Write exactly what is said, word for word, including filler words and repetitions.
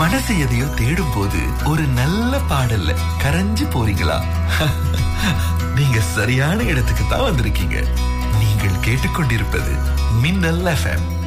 மனசு எதையோ தேடும் போது ஒரு நல்ல பாடல்ல கரைஞ்சு போறீங்களா? நீங்க சரியான இடத்துக்கு தான் வந்திருக்கீங்க. நீங்கள் கேட்டுக்கொண்டிருப்பது மின்னல் எஃப்எம்.